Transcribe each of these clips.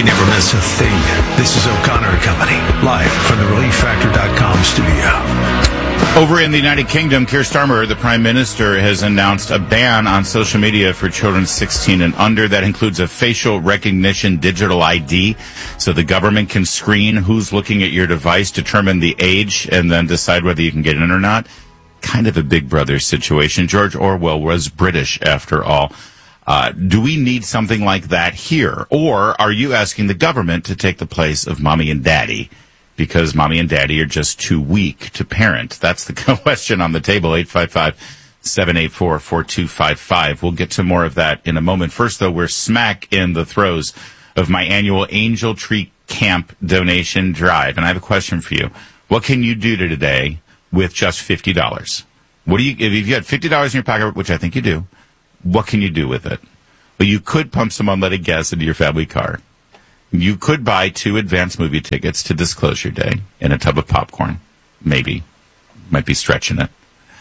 We never miss a thing. This is O'Connor and Company, live from the ReliefFactor.com studio. Over in the United Kingdom, Keir Starmer, the Prime Minister, has announced a ban on social media for children 16 and under. That includes a facial recognition digital ID, so the government can screen who's looking at your device, determine the age, and then decide whether you can get in or not. Kind of a Big Brother situation. George Orwell was British, after all. Do we need something like that here? Or are you asking the government to take the place of mommy and daddy because mommy and daddy are just too weak to parent? That's the question on the table, 855-784-4255. We'll get to more of that in a moment. First, though, we're smack in the throes of my annual Angel Tree Camp donation drive. And I have a question for you. What can you do today with just $50? If you had $50 in your pocket, which I think you do, what can you do with it? Well, you could pump some unleaded gas into your family car. You could buy 2 advance movie tickets to Disclosure Day and a tub of popcorn. Maybe. Might be stretching it.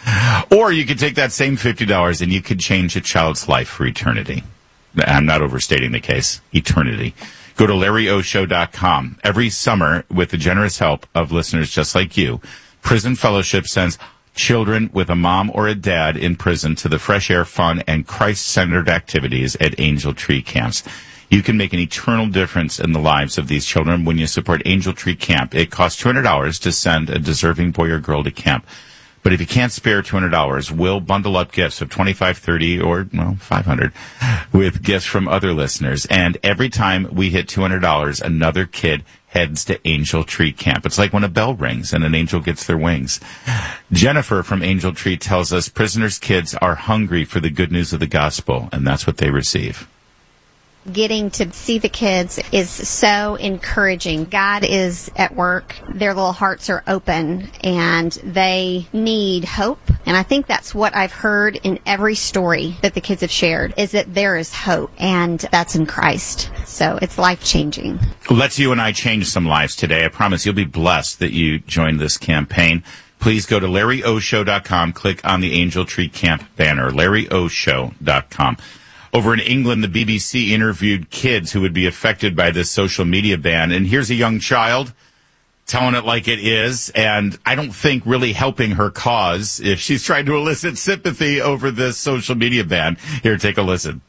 Or you could take that same $50 and you could change a child's life for eternity. I'm not overstating the case. Eternity. Go to LarryOShow.com. Every summer, with the generous help of listeners just like you, Prison Fellowship sends children with a mom or a dad in prison to the fresh air, fun, and Christ-centered activities at Angel Tree Camps. You can make an eternal difference in the lives of these children when you support Angel Tree Camp. It costs $200 to send a deserving boy or girl to camp. But if you can't spare $200, we'll bundle up gifts of $25, $30, or, $500 with gifts from other listeners. And every time we hit $200, another kid heads to Angel Tree Camp. It's like when a bell rings and an angel gets their wings. Jennifer from Angel Tree tells us prisoners' kids are hungry for the good news of the gospel, and that's what they receive. Getting to see the kids is so encouraging. God is at work. Their little hearts are open, and they need hope. And I think that's what I've heard in every story that the kids have shared, is that there is hope, and that's in Christ. So it's life-changing. Let's you and I change some lives today. I promise you'll be blessed that you joined this campaign. Please go to LarryOShow.com. Click on the Angel Tree Camp banner, LarryOShow.com. Over in England, the BBC interviewed kids who would be affected by this social media ban. And here's a young child telling it like it is, and I don't think really helping her cause if she's trying to elicit sympathy over this social media ban. Here, take a listen.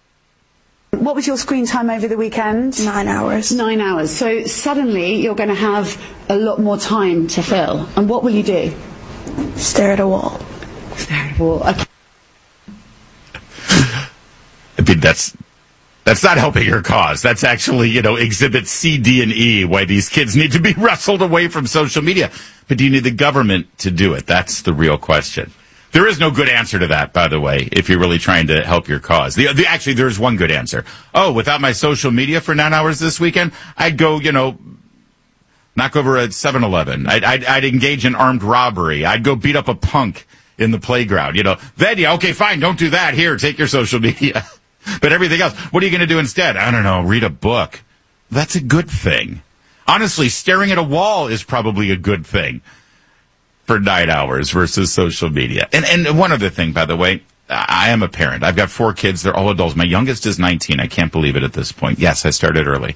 What was your screen time over the weekend? 9 hours. 9 hours. So suddenly you're going to have a lot more time to fill. And what will you do? Stare at a wall. Stare at a wall. Okay. I mean, that's not helping her cause. That's actually, exhibit C, D, and E, why these kids need to be wrestled away from social media. But do you need the government to do it? That's the real question. There is no good answer to that, by the way, if you're really trying to help your cause. Actually, there is one good answer. Oh, without my social media for 9 hours this weekend, I'd go, knock over a 7-Eleven. I'd engage in armed robbery. I'd go beat up a punk in the playground. Then, okay, fine, don't do that. Here, take your social media. But everything else, what are you going to do instead? I don't know, read a book. That's a good thing. Honestly, staring at a wall is probably a good thing for 9 hours versus social media. And one other thing, by the way, I am a parent. I've got 4 kids. They're all adults. My youngest is 19. I can't believe it at this point. Yes, I started early.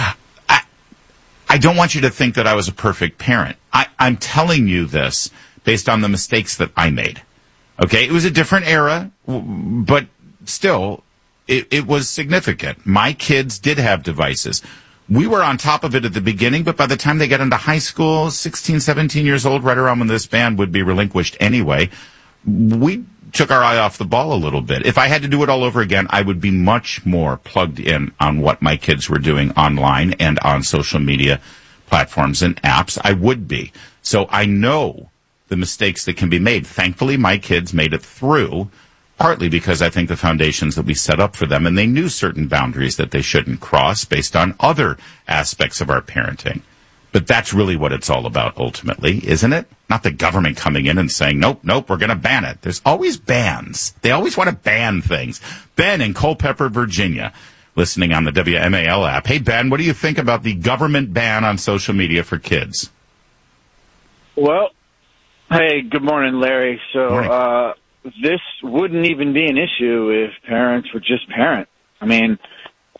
I don't want you to think that I was a perfect parent. I'm telling you this based on the mistakes that I made. Okay? It was a different era, but still, it was significant. My kids did have devices. We were on top of it at the beginning, but by the time they got into high school, 16, 17 years old, right around when this ban would be relinquished anyway, we took our eye off the ball a little bit. If I had to do it all over again, I would be much more plugged in on what my kids were doing online and on social media platforms and apps. I would be. So I know the mistakes that can be made. Thankfully, my kids made it through, partly because I think the foundations that we set up for them, and they knew certain boundaries that they shouldn't cross based on other aspects of our parenting. But that's really what it's all about ultimately, isn't it? Not the government coming in and saying, nope, we're going to ban it. There's always bans. They always want to ban things. Ben in Culpeper, Virginia, listening on the WMAL app. Hey, Ben, what do you think about the government ban on social media for kids? Well, hey, good morning, Larry. Morning. This wouldn't even be an issue if parents were just parent. I mean,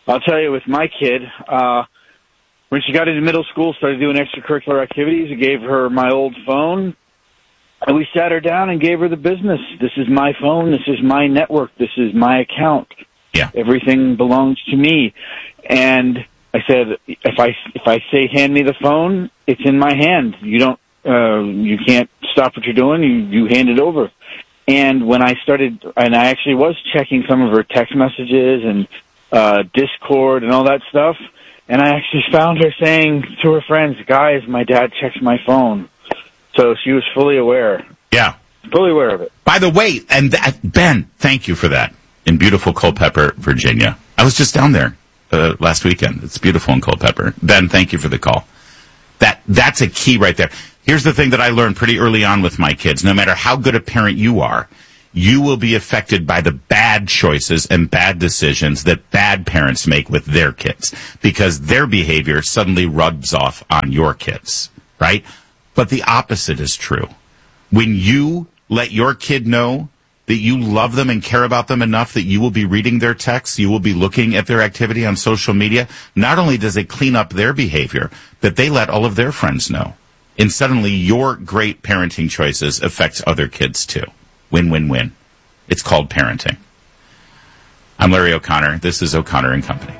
I'll tell you, with my kid, when she got into middle school, started doing extracurricular activities, I gave her my old phone, and we sat her down and gave her the business. This is my phone. This is my network. This is my account. Yeah. Everything belongs to me. And I said, if I say hand me the phone, it's in my hand. You don't, you can't stop what you're doing. You hand it over. And when I started, and I actually was checking some of her text messages and Discord and all that stuff, and I actually found her saying to her friends, guys, my dad checks my phone. So she was fully aware. Yeah. Fully aware of it. By the way, and Ben, thank you for that. In beautiful Culpeper, Virginia. I was just down there last weekend. It's beautiful in Culpeper. Ben, thank you for the call. That's a key right there. Here's the thing that I learned pretty early on with my kids. No matter how good a parent you are, you will be affected by the bad choices and bad decisions that bad parents make with their kids, because their behavior suddenly rubs off on your kids, right? But the opposite is true. When you let your kid know that you love them and care about them enough that you will be reading their texts, you will be looking at their activity on social media, not only does it clean up their behavior, but they let all of their friends know. And suddenly your great parenting choices affects other kids too. Win, win, win. It's called parenting. I'm Larry O'Connor. This is O'Connor and Company.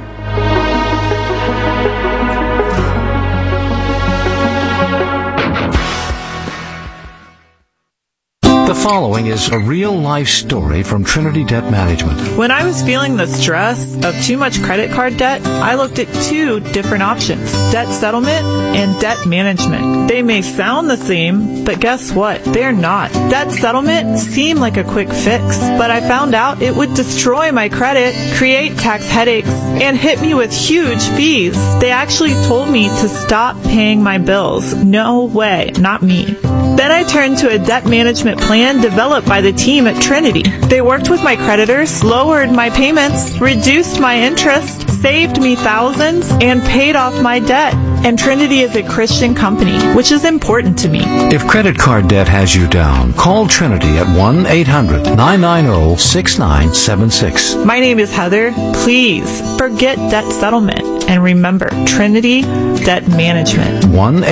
The following is a real-life story from Trinity Debt Management. When I was feeling the stress of too much credit card debt, I looked at two different options: debt settlement and debt management. They may sound the same, but guess what? They're not. Debt settlement seemed like a quick fix, but I found out it would destroy my credit, create tax headaches, and hit me with huge fees. They actually told me to stop paying my bills. No way, not me. Then I turned to a debt management plan developed by the team at Trinity. They worked with my creditors, lowered my payments, reduced my interest, saved me thousands, and paid off my debt. And Trinity is a Christian company, which is important to me. If credit card debt has you down, call Trinity at 1-800-990-6976. My name is Heather. Please forget debt settlement and remember Trinity Debt Management.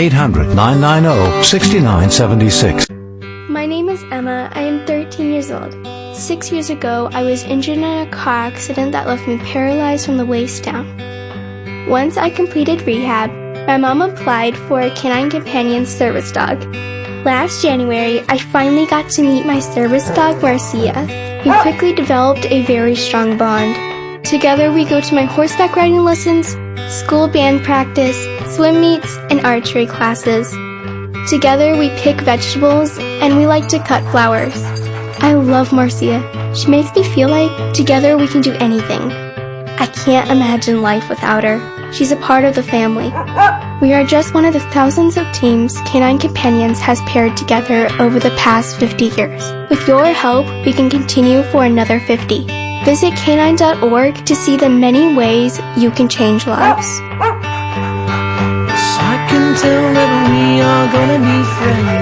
1-800-990-6976. My name is Emma. I am 13 years old. 6 years ago, I was injured in a car accident that left me paralyzed from the waist down. Once I completed rehab, my mom applied for a Canine Companion service dog. Last January, I finally got to meet my service dog, Marcia. We quickly developed a very strong bond. Together, we go to my horseback riding lessons, school band practice, swim meets, and archery classes. Together, we pick vegetables, and we like to cut flowers. I love Marcia. She makes me feel like together we can do anything. I can't imagine life without her. She's a part of the family. We are just one of the thousands of teams Canine Companions has paired together over the past 50 years. With your help, we can continue for another 50. Visit canine.org to see the many ways you can change lives. I can tell that we are gonna be friends.